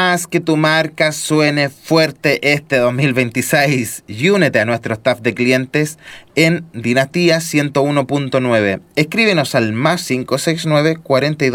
más que tu marca suene fuerte este 2026 y únete a nuestro staff de clientes en Dinastía 101.9. Escríbenos al +569 42